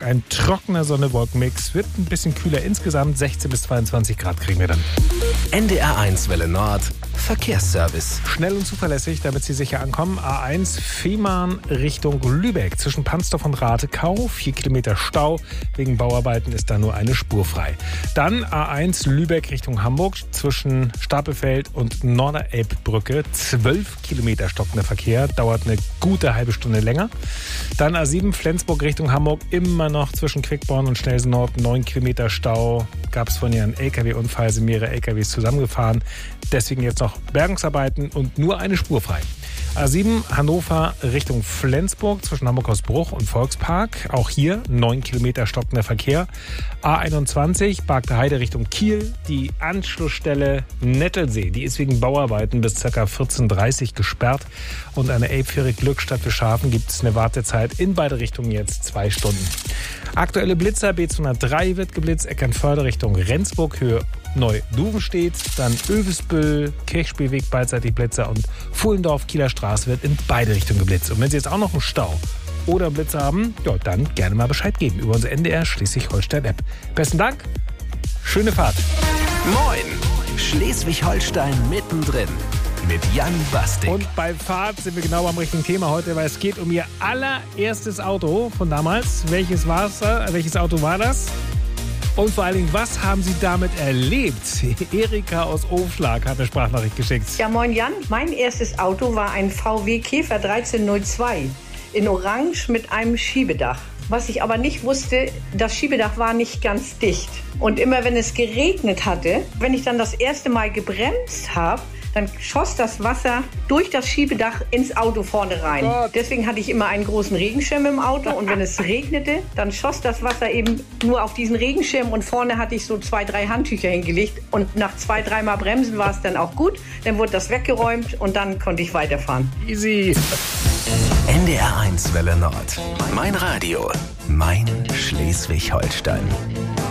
ein trockener Sonne-Wolken-Mix. Wird ein bisschen kühler insgesamt. 16 bis 22 Grad kriegen wir dann. NDR1 Welle Nord. Verkehrsservice. Schnell und zuverlässig, damit Sie sicher ankommen. A1 Fehmarn Richtung Lübeck. Zwischen Pansdorf und Rathekau. 4 Kilometer Stau. Wegen Bauarbeiten ist da nur eine Spur frei. Dann A1 Lübeck Richtung Hamburg. Zwischen Stapelfeld und Norderelbbrücke. 12 Kilometer stockender Verkehr. Dauert eine gute halbe Stunde länger. Dann A7 Flensburg Richtung Hamburg. Immer noch zwischen Quickborn und Schnelsen Nord. 9 Kilometer Stau. Gab es von hier einen LKW-Unfall. Sind mehrere LKWs zusammengefahren. Deswegen jetzt noch Bergungsarbeiten und nur eine Spur frei. A7 Hannover Richtung Flensburg zwischen Hamburg-Hausbruch und Volkspark. Auch hier 9 Kilometer stockender Verkehr. A21 Bargte Heide Richtung Kiel. Die Anschlussstelle Nettelsee, die ist wegen Bauarbeiten bis ca. 14:30 Uhr gesperrt. Und an der Elbfähre Glückstadt Bischhafen gibt es eine Wartezeit in beide Richtungen jetzt 2 Stunden. Aktuelle Blitzer, B203 wird geblitzt, Eckernförde Richtung Rendsburg, Höhe Neu-Duvenstedt, dann Övesbüll, Kirchspielweg beidseitig Blitzer und Fuhlendorf, Kieler Straße wird in beide Richtungen geblitzt. Und wenn Sie jetzt auch noch einen Stau oder einen Blitzer haben, ja, dann gerne mal Bescheid geben über unsere NDR Schleswig-Holstein-App. Besten Dank, schöne Fahrt. Moin, Schleswig-Holstein mittendrin mit Jan Bastik. Und bei Fahrt sind wir genau am richtigen Thema heute, weil es geht um Ihr allererstes Auto von damals. Welches Auto war das? Und vor allen Dingen, was haben Sie damit erlebt? Erika aus Ofschlag hat eine Sprachnachricht geschickt. Ja, moin Jan. Mein erstes Auto war ein VW Käfer 1302 in Orange mit einem Schiebedach. Was ich aber nicht wusste, das Schiebedach war nicht ganz dicht. Und immer wenn es geregnet hatte, wenn ich dann das erste Mal gebremst habe, dann schoss das Wasser durch das Schiebedach ins Auto vorne rein. Gott. Deswegen hatte ich immer einen großen Regenschirm im Auto und wenn es regnete, dann schoss das Wasser eben nur auf diesen Regenschirm und vorne hatte ich so 2, 3 Handtücher hingelegt und nach 2, 3 Mal Bremsen war es dann auch gut. Dann wurde das weggeräumt und dann konnte ich weiterfahren. Easy. NDR1 Welle Nord. Mein Radio. Mein Schleswig-Holstein.